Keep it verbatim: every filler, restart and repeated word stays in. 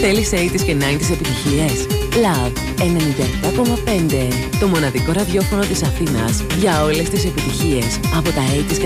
Θέλεις ογδόντα και ενενήντα επιτυχίες? Love ενενήντα επτά κόμμα πέντε. Το μοναδικό ραδιόφωνο της Αθήνας για όλες τις επιτυχίες από τα ογδόντα και